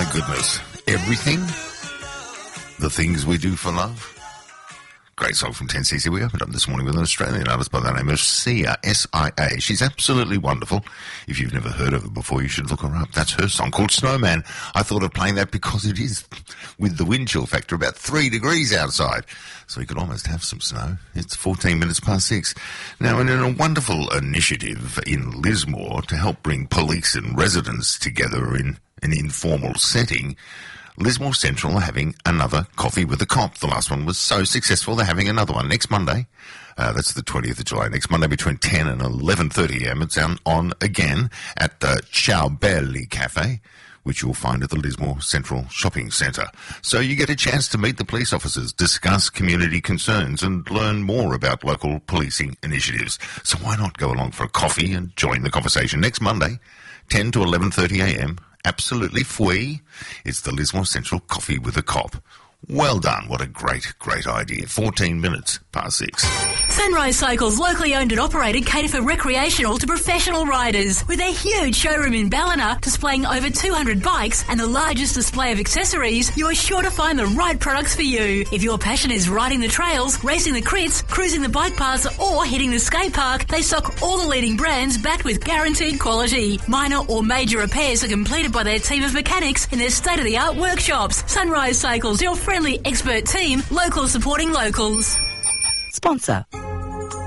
goodness. Everything? The things we do for love? Great song from 10cc. We opened up this morning with an Australian artist by the name of Sia, S-I-A. She's absolutely wonderful. If you've never heard of her before, you should look her up. That's her song called Snowman. I thought of playing that because it is, with the wind chill factor, about 3 degrees outside. So you could almost have some snow. It's 14 minutes past 6. Now, in a wonderful initiative in Lismore to help bring police and residents together in an informal setting, Lismore Central are having another Coffee with a Cop. The last one was so successful, they're having another one next Monday. That's the 20th of July. Next Monday between 10 and 11:30am. It's on again at the Ciao Belli Cafe, which you'll find at the Lismore Central Shopping Centre. So you get a chance to meet the police officers, discuss community concerns and learn more about local policing initiatives. So why not go along for a coffee and join the conversation next Monday, 10 to 11:30am. Absolutely free. It's the Lismore Central Coffee with a Cop. Well done. What a great, great idea. 14 minutes past 6. Sunrise Cycles, locally owned and operated, cater for recreational to professional riders. With a huge showroom in Ballina displaying over 200 bikes and the largest display of accessories, you are sure to find the right products for you. If your passion is riding the trails, racing the crits, cruising the bike paths or hitting the skate park, they stock all the leading brands backed with guaranteed quality. Minor or major repairs are completed by their team of mechanics in their state-of-the-art workshops. Sunrise Cycles, your friendly expert team, local supporting locals. Sponsor.